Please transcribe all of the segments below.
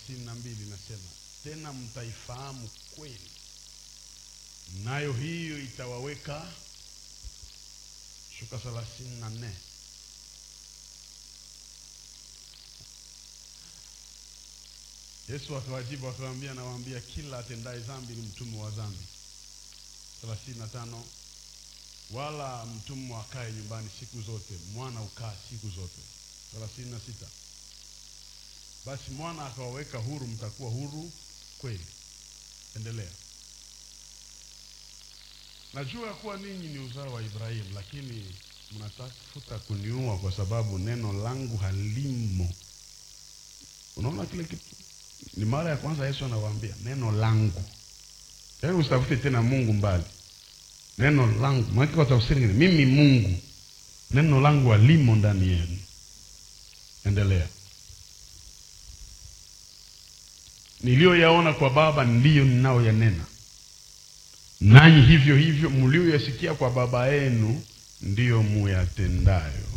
32 nasema, tena mtaifahamu kweli, nayo hiyo itawaweka. Shuka 34. Yesu akawajibu akamwambia, nawaambia kila atendaye dhambi ni mtumwa wa dhambi. 35, wala mtumwa akae nyumbani siku zote, mwana ukaa siku zote. 36, basi mwana akawaweka huru, mtakuwa huru kweli. Endelea. Najua kuwa ninyi ni uzao wa Ibrahimu, lakini mnatafuta kuniua kwa sababu neno langu halimo. Unaona kile kitu? Ni mara ya kwanza Yesu anawaambia neno langu. Yaani usitafute tena Mungu mbali. Neno langu. Maana kwa tafsiri nyingine, mimi Mungu. Neno langu halimo ndani yenu. Endelea. Niliyoyaona kwa Baba ndiyo ninayoyanena. Nanyi hivyo hivyo mlioyasikia kwa baba yenu ndiyo muyatendayo.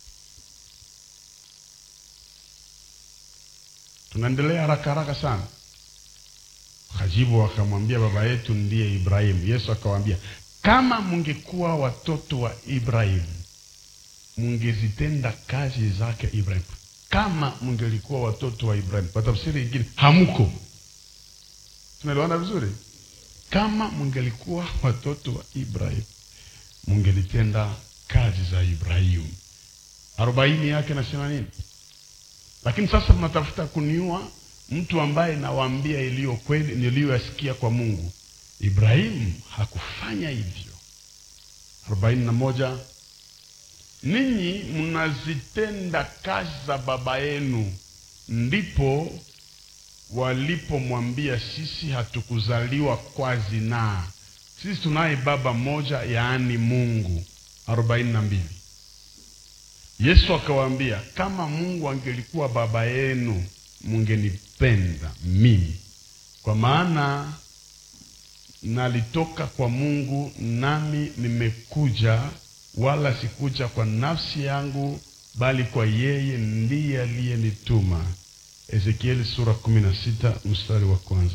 Tunaendelea haraka sana. Hajibu akamwambia, baba yetu ndiye Ibrahimu. Yesu akawaambia, kama mungekuwa watoto wa Ibrahimu, mungezitenda kazi zake Ibrahimu. Kama mungelikuwa watoto wa Ibrahimu. Kwa tafsiri nyingine, hamuko. Tunaelewana vizuri? Kama mungelikuwa watoto wa Ibrahimu, mungelitenda kazi za Ibrahimu. 40 yake nasema nini? Lakini sasa mnatafuta kuniua mtu ambaye nawaambia iliyo kweli niliyoyasikia kwa Mungu. Ibrahimu hakufanya hivyo. 41, ninyi mnazitenda kazi za baba yenu. Ndipo walipomwambia, sisi hatukuzaliwa kwa zinaa, sisi tunaye baba moja, yaani Mungu. 42, Yesu akawaambia, kama Mungu angelikuwa baba yenu, mungenipenda mimi, kwa maana nalitoka kwa Mungu, nami nimekuja, wala sikuja kwa nafsi yangu, bali kwa yeye ndiye aliyenituma. Ezekieli sura 16 mstari wa 1.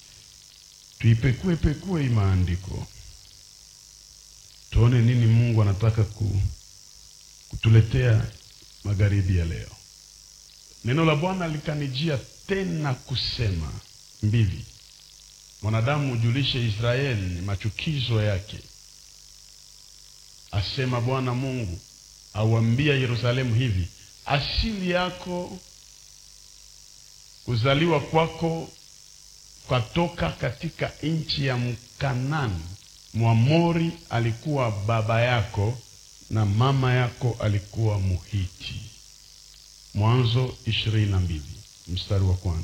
Tuipekue maandiko, tuone nini Mungu anataka kutuletea magharibi ya leo. Neno la Bwana likanijia tena kusema, 2, mwanadamu ujulishe Israeli machukizo yake. Asema Bwana Mungu, auambia Yerusalemu hivi, asili yako, kuzaliwa kwako katoka katika nchi ya Mkanani. Mwamori alikuwa baba yako, na mama yako alikuwa Muhiti. Mwanzo 22 mstari wa 1.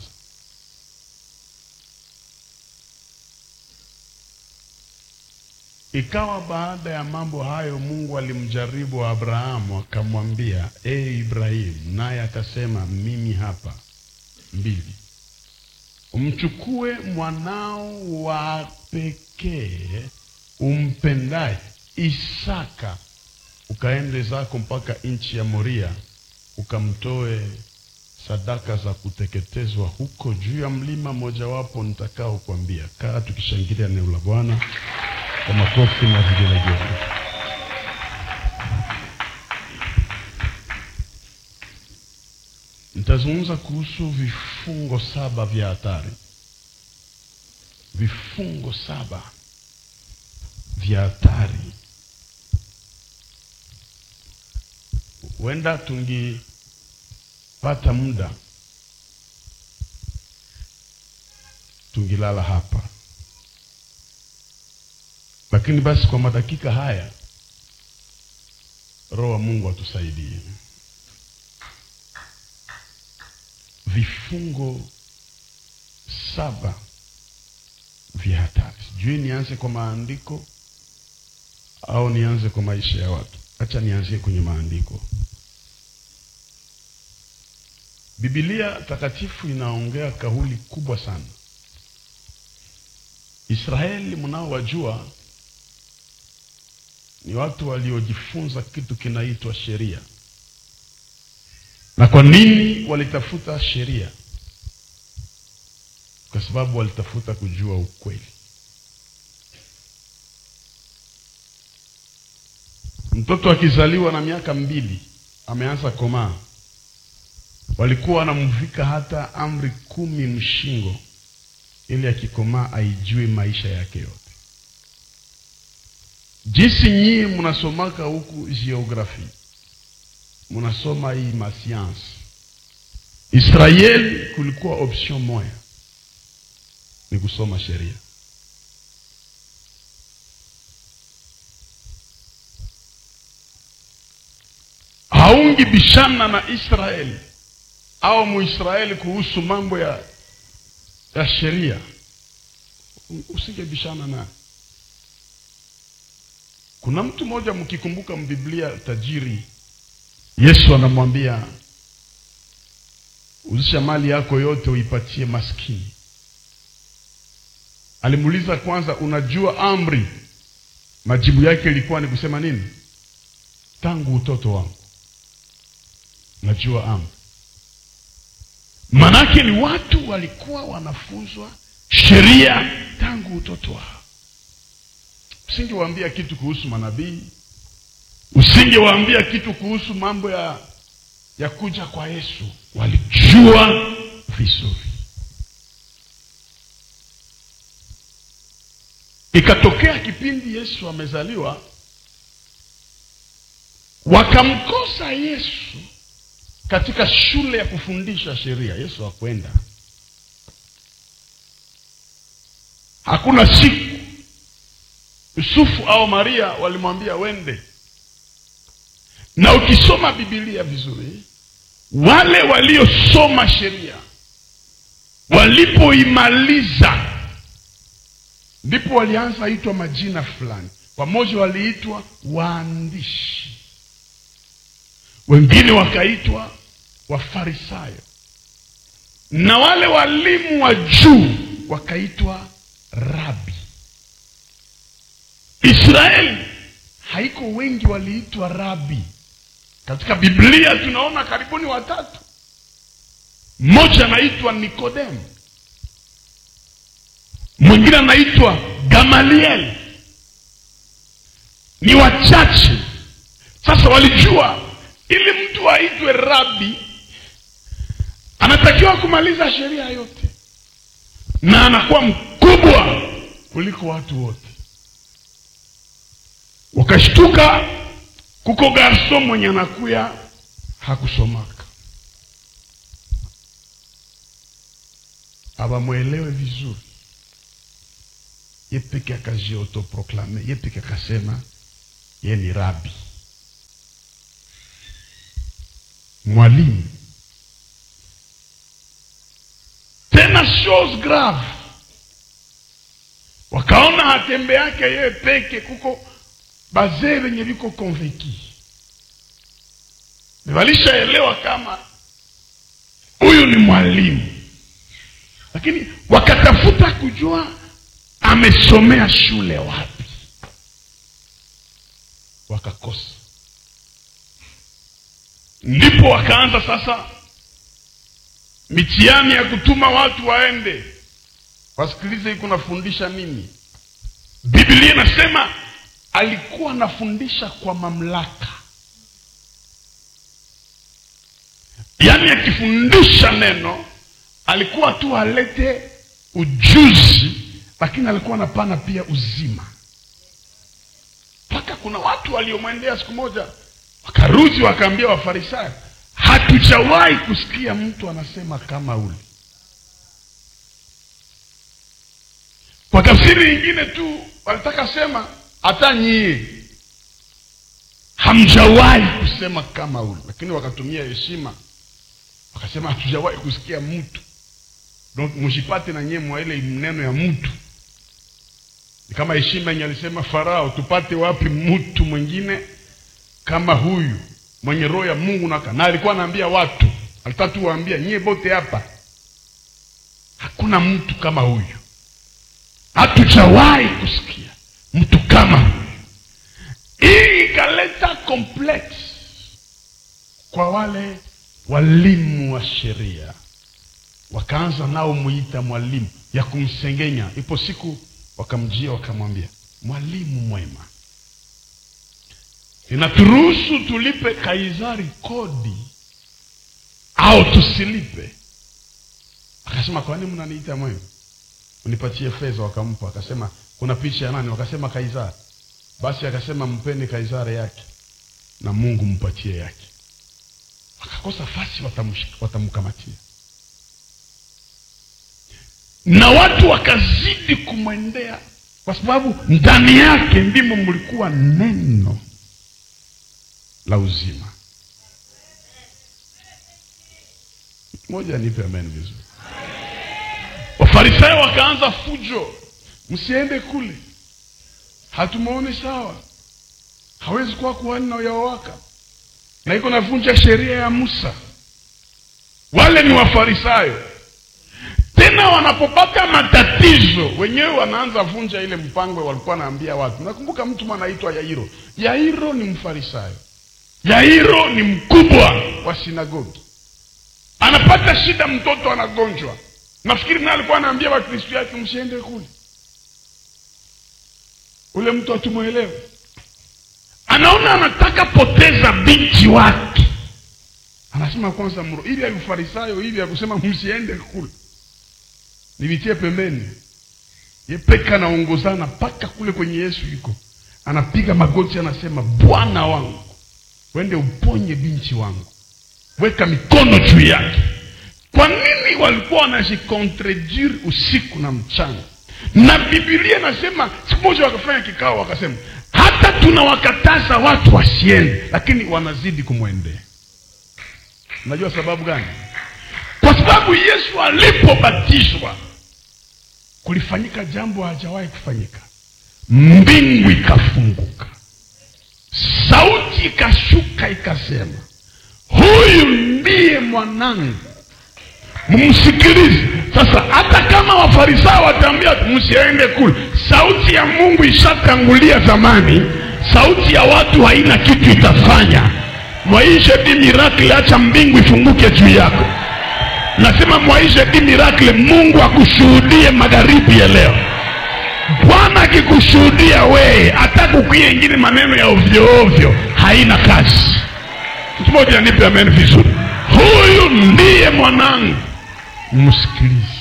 Ikawa baada ya mambo hayo, Mungu alimjaribu Abrahamu, akamwambia, Ibrahimu, naye akasema, mimi hapa. 2, umchukue mwanao wa pekee umpendaye, Isaka, ukaende zako mpaka nchi ya Moria, ukamtoe sadaka za kuteketezwa huko juu ya mlima mojawapo nitakao kuambia. Kaa tukishangilia neno la Bwana kwa makofi na vigelegele. Nitazungumza kuhusu vifungo 7 vya hatari. Vifungo 7 vya hatari. Wenda tungipata muda, tungilala hapa. Lakini basi kwa madakika haya, Roho wa Mungu atusaidie. Vifungo 7 vya hatari. Sijui nianze kwa maandiko au nianze kwa maisha ya watu. Acha nianzie kwenye maandiko. Biblia takatifu inaongea kauli kubwa sana. Israeli mnaowajua ni watu waliojifunza kitu kinaitwa sheria. Na kwa nini walitafuta sheria? kwa sababu walitafuta kujua ukweli. Mtoto akizaliwa na miaka 2 ameanza komaa, walikuwa wanamvika hata amri 10 mshingo ili akikomaa aijue maisha yake yote. Jinsi nyinyi mnasomaka huku geography, mnasoma hii masiansi, Israeli kulikuwa option moja, ni kusoma sheria. Haungi bishana na Israeli au Muisraeli kuhusu mambo ya sheria, usingebishana na. Kuna mtu mmoja mkikumbuka mbiblia tajiri, Yesu anamwambia uzisha mali yako yote uipatie maskini. Alimuuliza kwanza, unajua amri? Majibu yake ilikuwa ni kusema nini? Tangu utoto wangu najua amri. Manake ni watu walikuwa wanafunzwa sheria tangu utoto wao. Usingewaambia kitu kuhusu manabii, usingewaambia kitu kuhusu mambo ya kuja kwa Yesu. Walijua vizuri. Ikatokea kipindi Yesu amezaliwa, wakamkosa Yesu katika shule ya kufundisha sheria. Yesu hakwenda. Hakuna siku Yusufu au Maria walimwambia wende. Na ukisoma Biblia vizuri, wale waliosoma sheria walipoimaliza ndipo walianza itwa majina fulani. Pamoja waliitwa waandishi, wengine wakaitwa Wafarisayo, na wale walimu wa juu wakaitwa rabi. Israeli haiko wengi waliitwa rabi. Katika Biblia tunaona karibuni 3. Mmoja anaitwa Nikodemu, mwingine anaitwa Gamaliel. Ni wachache. Sasa walijua ili mtu aitwe rabi anatakiwa kumaliza sheria yote, na anakuwa mkubwa kuliko watu wote. Wakashtuka kuko garso mwenye anakuya hakusomaka. Abamuelewe vizuri. Yepeke akaji autoproclame, yepeke akasema ye ni rabi, mwalimu. Tena chose grave, wakaona hatembe yake yeye peke, kuko bazee wenye liko konveki. Walisha elewa kama huyu ni mwalimu, lakini wakatafuta kujua amesomea shule wapi. Wakakosa. Ndipo wakaanza sasa mitihani ya kutuma watu waende wasikilize yuko nafundisha nini. Biblia inasema alikuwa anafundisha kwa mamlaka. Yaani akifundisha neno alikuwa tu alete ujuzi, lakini alikuwa anapana pia uzima. Paka kuna watu waliomwendea siku moja, wakaruzi wakaambia Wafarisayo, hatujawahi kusikia mtu anasema kama ule. Kwa tafsiri nyingine tu walitaka sema hata nyie hamjawahi kusema kama ule, lakini wakatumia heshima wakasema hatujawahi kusikia mtu. Donc mshipate na nyie mwa ile neno ya mtu. Ni kama heshima yenye alisema Farao, tupate wapi mtu mwingine kama huyu mwenye roho ya Mungu. Na alikuwa anaambia watu, alitaka tuwaambia nyie bote hapa hakuna mtu kama huyu, hatujawahi kusikia mtu kama huyu. Hii ikaleta complex kwa wale walimu wa sheria. wakaanza nao muita mwalimu, ya kumsengenya. Ipo siku wakamjia wakamwambia, mwalimu mwema, inaturuhusu tulipe Kaisari kodi au tusilipe? Akasema, kwa nini mnaniita mwema? Unipatie fedha. Wakampa. Akasema, kuna picha ya nani? Wakasema, Kaisari. Basi akasema, mpeni Kaisari yake na Mungu mpatie yake. Akakosa fasi watamkamatia. Na watu wakazidi kumwendea kwa sababu ndani yake ndimo mlikuwa neno la uzima. Moja nipe amen vizuri. Wafarisayo wakaanza fujo, msiende kule, hatumuone sawa, hawezi kuwa kuhani na uyawaka, na iko navunja sheria ya Musa. Wale ni Wafarisayo. Tena wanapopata matatizo wenyewe wanaanza vunja ile mpango walikuwa naambia watu. Nakumbuka mtu anaitwa Yairo. Yairo ni Mfarisayo. Yairo ni mkubwa wa sinagogi. Anapata shida, mtoto anagonjwa. Nafikiri naye alikuwa anaambia Wakristo yake, msiende kule. Ule mtu atumuelewe. Anaona anataka poteza binti wake. Anasema kwanza mro, ili ya Mfarisayo hivi ya kusema msiende kule, nivitie pembeni. Yepeka naongozana paka kule kwenye Yesu yuko. Anapiga magoti, anasema, Bwana wangu, wende uponye binti wangu, weka mikono juu yake. Kwa nini walikuwa wanajikontredire usiku na mchana? Na Biblia nasema siku moja wakafanya kikao, wakasema hata tunawakataza watu wasiende, lakini wanazidi kumwendea. Unajua sababu gani? Kwa sababu Yesu alipobatizwa kulifanyika jambo hajawahi kufanyika. Mbingu ikafunguka, sauti ikashuka ikasema, huyu ndiye mwanangu, mumsikilize. Sasa hata kama Wafarisayo wataambia msiende kule, sauti ya Mungu ishatangulia zamani. Sauti ya watu haina kitu itafanya. Mwaishe di miracle, acha mbingu ifunguke juu yako. Nasema mwaishe di miracle, Mungu akushuhudie magharibi ya leo. Bwana akikushuhudia wewe, atakukuia ingine maneno ya ovyo ovyo haina kazi. Mmoja nipe amen vizuri. Huyu ndiye mwanangu, msikilize.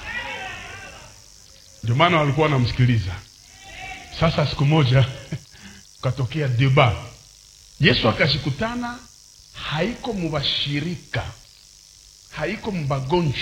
Ndio maana walikuwa wanamsikiliza. Sasa siku moja katokea deba. Yesu akashikutana, haiko mubashirika, haiko mbagonjwa,